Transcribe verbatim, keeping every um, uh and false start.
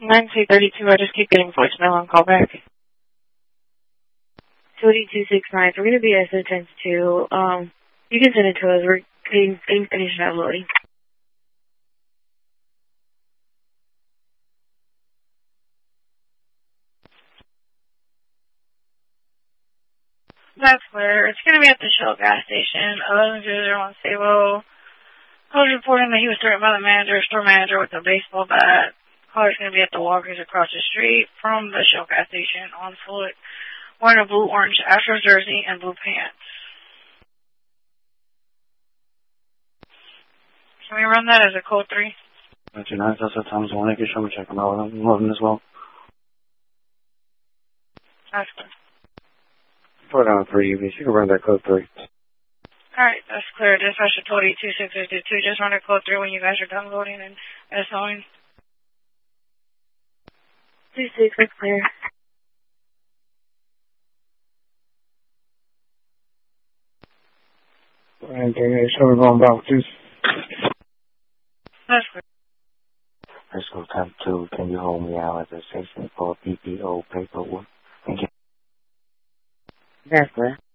nine two three two, I just keep getting voicemail on callback. two eight two six nine, we're going to be S O times two. Um, you can send it to us. We're getting, getting finished uploading. That's clear. It's going to be at the Shell gas station, eleven zero zero one Sabo. Caller's reporting that he was threatened by the manager, store manager, with a baseball bat. Caller's going to be at the Walgreens across the street from the Shell gas station on foot, wearing a blue-orange Astros jersey and blue pants. Can we run that as a code three? two nine, that's the times one. I can show me check them out. I'm loading as well. That's good. Put on three U Vs. You can run that code three. Alright, that's clear. Dispatch to two eight two six zero two. Just run a code three when you guys are done loading and SOing. two six, that's clear. And uh, so we're going back to That's clear. Let's go time two. Can you hold me out at the station for P P O paperwork? Thank you. That's clear.